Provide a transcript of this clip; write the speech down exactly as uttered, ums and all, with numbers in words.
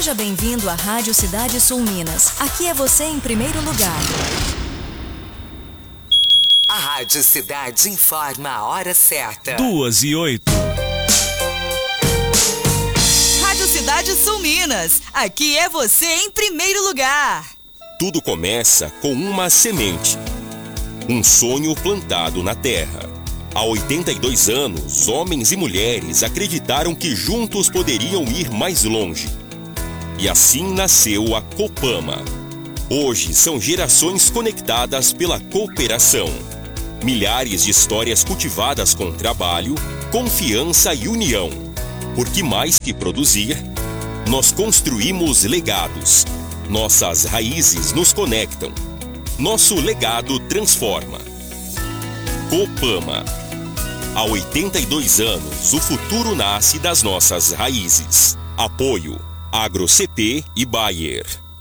Seja bem-vindo à Rádio Cidade Sul Minas. Aqui é você em primeiro lugar. A Rádio Cidade informa a hora certa. Duas e oito. Rádio Cidade Sul Minas. Aqui é você em primeiro lugar. Tudo começa com uma semente. Um sonho plantado na terra. Há oitenta e dois anos, homens e mulheres acreditaram que juntos poderiam ir mais longe. E assim nasceu a Copama. Hoje são gerações conectadas pela cooperação. Milhares de histórias cultivadas com trabalho, confiança e união. Porque mais que produzir, nós construímos legados. Nossas raízes nos conectam. Nosso legado transforma. Copama. Há oitenta e dois anos, o futuro nasce das nossas raízes. Apoio Agro C P e Bayer.